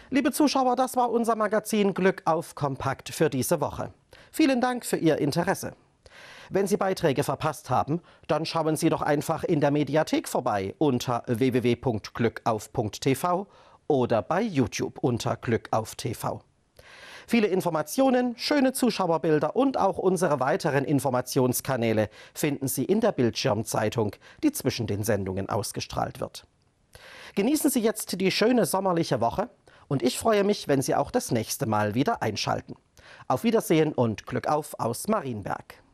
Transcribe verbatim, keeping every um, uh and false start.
Liebe Zuschauer, das war unser Magazin Glück auf Kompakt für diese Woche. Vielen Dank für Ihr Interesse. Wenn Sie Beiträge verpasst haben, dann schauen Sie doch einfach in der Mediathek vorbei unter w w w punkt glückauf punkt t v oder bei YouTube unter Glückauf T V. Viele Informationen, schöne Zuschauerbilder und auch unsere weiteren Informationskanäle finden Sie in der Bildschirmzeitung, die zwischen den Sendungen ausgestrahlt wird. Genießen Sie jetzt die schöne sommerliche Woche und ich freue mich, wenn Sie auch das nächste Mal wieder einschalten. Auf Wiedersehen und Glück auf aus Marienberg.